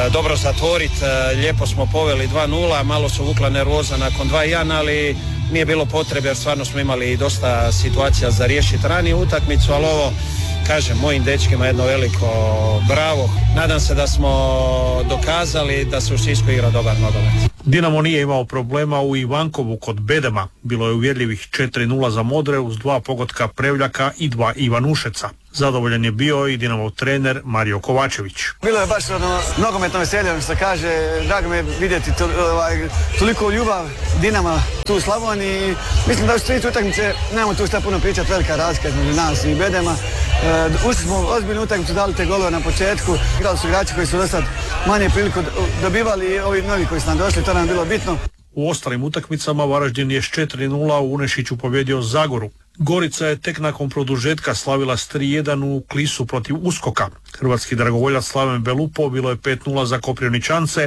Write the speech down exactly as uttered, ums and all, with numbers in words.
dobro zatvoriti. Lijepo smo poveli dva nula, malo su vukla nervoza nakon dva jedan, ali nije bilo potrebe jer stvarno smo imali dosta situacija za riješiti ranije utakmicu, ali ovo, kažem, mojim dečkima jedno veliko bravo. Nadam se da smo dokazali da se u Sisku igra dobar nogomet. Dinamo nije imao problema u Ivankovu kod Bedema. Bilo je uvjerljivih četiri nula za Modre uz dva pogotka Prevljaka i dva Ivanušeca. Zadovoljan je bio i Dinamov trener Mario Kovačević. Bilo je baš ono, nogometno veselje, što kaže, drago me vidjeti to, ovaj, toliko ljubav Dinama tu u Slavoniji. Mislim da u tri utakmice nemamo tu šta puno pričati, velika razlika između nas i Bedema. E, ušli smo ozbiljnu utakmicu, dali te golove na početku. Igrali su igrači koji su do sad manje priliku dobivali i ovi novi koji su nam došli, to nam je bilo bitno. U ostalim utakmicama Varaždin je s četiri nula u Unešiću pobjedio Zagoru. Gorica je tek nakon produžetka slavila s tri jedan u Klisu protiv Uskoka. Hrvatski dragovoljac Slaven Belupo bilo je pet nula za Koprivničance,